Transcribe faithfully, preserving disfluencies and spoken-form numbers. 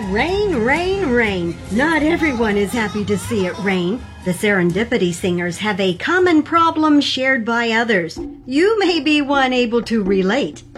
Rain, rain, rain. Not everyone is happy to see it rain. The Serendipity Singers have a common problem shared by others. You may be one able to relate.